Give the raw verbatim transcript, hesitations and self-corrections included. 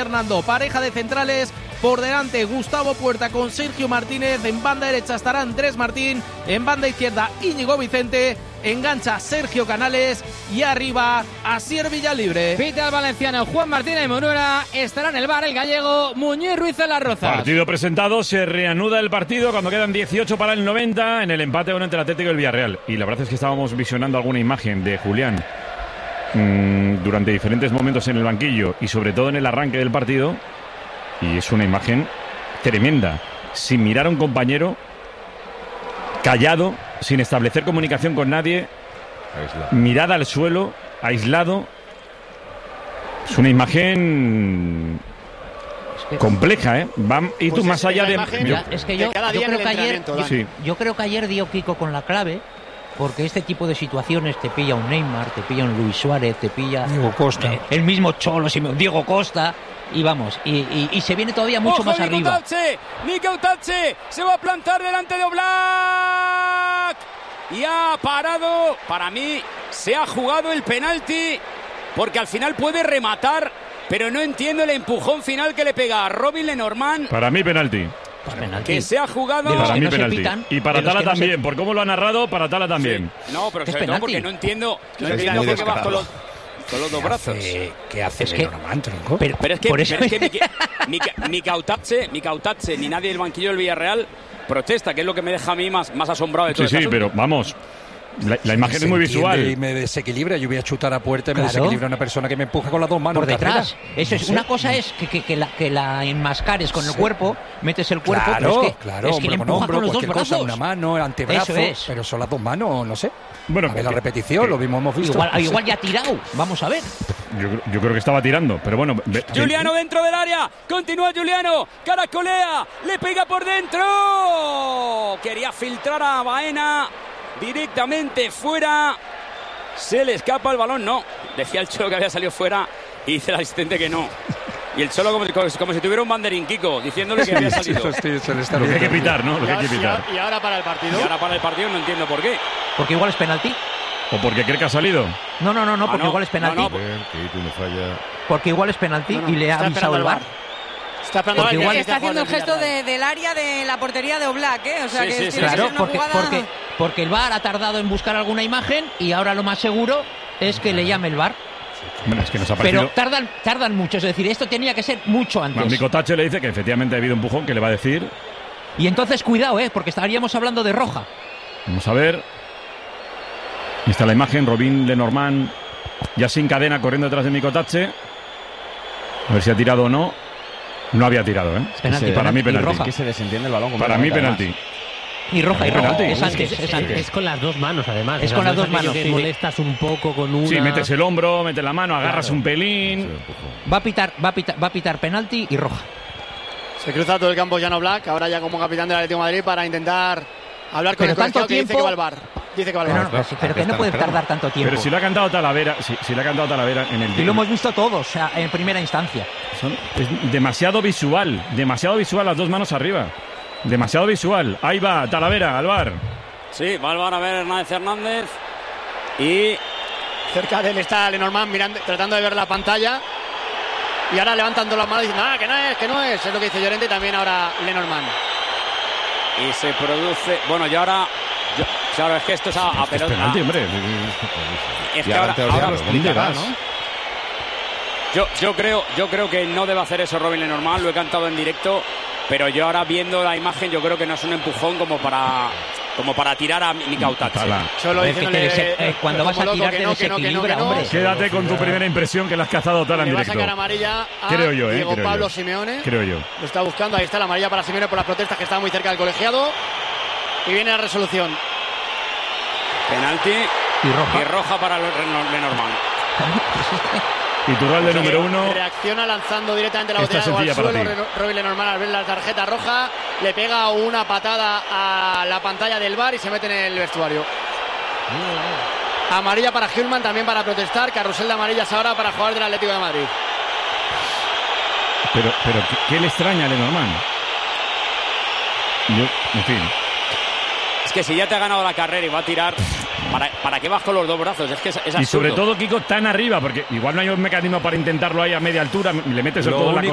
Hernando. Pareja de centrales, por delante Gustavo Puerta con Sergio Martínez. En banda derecha estará Andrés Martín. En banda izquierda Íñigo Vicente. Engancha Sergio Canales y arriba Asier Villalibre. Pita el valenciano Juan Martínez Moruera. Estará en el bar el gallego Muñiz Ruiz en Las Rozas. Partido presentado, se reanuda el partido cuando quedan dieciocho para el noventa en el empate uno entre el Atlético y el Villarreal. Y la verdad es que estábamos visionando alguna imagen de Julián mmm, durante diferentes momentos en el banquillo y sobre todo en el arranque del partido. Y es una imagen tremenda. Sin mirar a un compañero, callado, sin establecer comunicación con nadie, aislado. Mirada al suelo, aislado. Es una imagen compleja, ¿eh? Va, y tú pues más allá de... Mira, es que yo, yo, creo que ayer, yo, sí. yo creo que ayer dio Kiko con la clave, porque este tipo de situaciones te pilla un Neymar, te pilla un Luis Suárez, te pilla... Diego Costa. Eh, el mismo Cholo, Diego Costa... Y vamos, y, y, y se viene todavía mucho ¡Ojo, más Nico arriba. Tache! ¡Nico Tache! Se va a plantar delante de Oblak. Y ha parado. Para mí, se ha jugado el penalti. Porque al final puede rematar. Pero no entiendo el empujón final que le pega a Robin Lenormand. Para mí, penalti. Pues penalti. Que se ha jugado. Para mí, no penalti. Pitan, y para Tala también. Se... Por cómo lo ha narrado, para Tala también. Sí. No, pero sobre todo porque no entiendo. No es entiendo por qué va con los... con los dos brazos. ¿Qué hace es que, Lenormand, tronco? Pero, pero es que, pero es que mi, mi, mi Cautache, mi Cautache, ni nadie del banquillo del Villarreal protesta, que es lo que me deja a mí más, más asombrado de todo. Sí, sí, pero vamos. La, la imagen se es muy visual. Y me desequilibra. Yo voy a chutar a puerta y me claro. desequilibra una persona que me empuja con las dos manos por detrás. Carrera. Eso es. No sé. Una cosa es que, que, que, la, que la enmascares con el sí. cuerpo, metes el cuerpo, claro, pero es que, claro, es que le empuja hombro, con los dos cosa, brazos. Una mano, el antebrazo, es. pero son las dos manos, no sé. Bueno, a ver la repetición, lo mismo hemos visto. Igual, no sé. igual ya ha tirado. Vamos a ver. Yo, yo creo que estaba tirando, pero bueno. Ve, Juliano dentro del área. Continúa Juliano. Caracolea. Le pega por dentro. Quería filtrar a Baena. Directamente fuera. Se le escapa el balón. No. Decía el Cholo que había salido fuera. Y dice el asistente que no. Y el Cholo como, como, como si tuviera un banderín, Kiko, diciéndole que había salido. Sí, se le está lo que hay que pitar, ¿no? Lo que hay que pitar. Y ahora para el partido. Y ahora para el partido no entiendo por qué. Porque igual es penalti. ¿O porque cree que ha salido? No, no, no, no, porque ah, no. igual es penalti. No, no. Porque igual es penalti no, no. y le ha avisado el V A R. Está esperando porque igual está haciendo el gesto de, del área de la portería de Oblak, ¿eh? O sea sí, que sí, es sí, claro, una porque, jugada... porque, porque el V A R ha tardado en buscar alguna imagen y ahora lo más seguro es que le llame el V A R. Bueno, es que nos ha parecido... Pero tardan, tardan mucho, es decir, esto tenía que ser mucho antes. Nico Tache le dice que efectivamente ha habido empujón, que le va a decir. Y entonces cuidado, ¿eh? Porque estaríamos hablando de roja. Vamos a ver. Ahí está la imagen, Robin Lenormand ya sin cadena corriendo detrás de Nico Tache. A ver si ha tirado o no. No había tirado, ¿eh? Penalti, para penalti, mí penalti. roja. Que se desentiende el balón. Para mí penalti. Y roja, y roja. Penalti. Es antes, es antes. Es con las dos manos, además. Es o sea, con las no dos es manos. que Sí. molestas un poco con una... Sí, metes el hombro, metes la mano, agarras claro. un pelín. Va a pitar, va a pitar, va a pitar penalti y roja. Se cruza todo el campo Jan Oblak, ahora ya como capitán del Atlético de Madrid para intentar hablar con pero el colegiado que tiempo... dice que va al V A R. Dice que va al V A R. Pero, no, pero, pero que no puede tardar tanto tiempo. Pero si lo ha cantado Talavera, si, si lo ha cantado Talavera en el... Y lo hemos visto todos, o sea, en primera instancia. Son, es demasiado visual, demasiado visual las dos manos arriba. Demasiado visual. Ahí va Talavera, al V A R. Sí, va al V A R a ver Hernández Hernández. Y cerca de él está Lenormand mirando, tratando de ver la pantalla. Y ahora levantando las manos y diciendo, ah, que no es, que no es. Es lo que dice Llorente y también ahora Lenormand. Y se produce... Bueno, y ahora... Yo, claro, es que esto es a, a pelota. Es penalti, hombre. Es que ahora... ahora lo explicará, ¿no? Yo, yo, creo, yo creo que no debe hacer eso Robin Lenormand. Lo he cantado en directo. Pero yo ahora viendo la imagen, yo creo que no es un empujón como para... como para tirar a mi Cautache. Solo diciéndole, eh, eh, cuando vas a tirar te desequilibra, hombre. Quédate con tu primera impresión que la has cazado toda en directo. Le va a sacar amarilla a creo yo, eh, Diego creo Pablo yo. Simeone. Creo yo. Lo está buscando, ahí está la amarilla para Simeone por las protestas que estaba muy cerca del colegiado. Y viene la resolución. Penalti y roja, y roja para Lenormand. Y Turralde número uno. Reacciona lanzando directamente la botella de agua al suelo. Robin Lenormand al ver la tarjeta roja le pega una patada a la pantalla del V A R y se mete en el vestuario. Amarilla para Hjulmand, también para protestar. Carrusel de amarillas ahora para jugar del Atlético de Madrid. Pero, pero ¿qué le extraña a Lenormand? Yo, en fin. Es que si ya te ha ganado la carrera y va a tirar, ¿para, para qué vas con los dos brazos? Es que es, es y sobre todo, Kiko, tan arriba, porque igual no hay un mecanismo para intentarlo ahí a media altura, le metes el todo en la